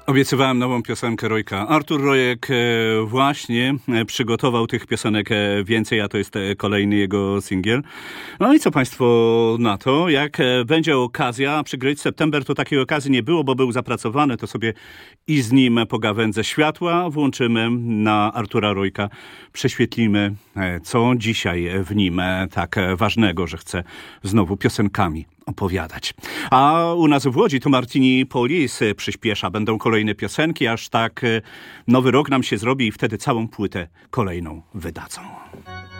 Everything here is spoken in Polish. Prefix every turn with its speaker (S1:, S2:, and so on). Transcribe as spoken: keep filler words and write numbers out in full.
S1: Obiecywałem nową piosenkę Rojka. Artur Rojek właśnie przygotował tych piosenek więcej, a to jest kolejny jego singiel. No i co państwo na to? Jak będzie okazja przygryć september, to takiej okazji nie było, bo był zapracowany, to sobie i z nim po gawędze światła włączymy na Artura Rojka. Prześwietlimy, co dzisiaj w nim tak ważnego, że chce znowu piosenkami opowiadać. A u nas w Łodzi to Martini Police przyspiesza. Będą kolejne piosenki, aż tak nowy rok nam się zrobi i wtedy całą płytę kolejną wydadzą.